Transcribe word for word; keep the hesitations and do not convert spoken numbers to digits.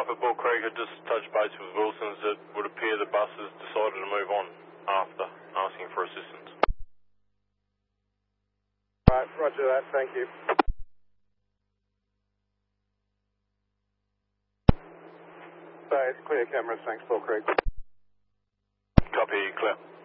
up at Bull Creek, I just touched base with Wilson's. It would appear the bus has decided to move on after asking for assistance. Alright, roger that, thank you. So it's clear cameras, thanks Bull Creek. Copy, clear.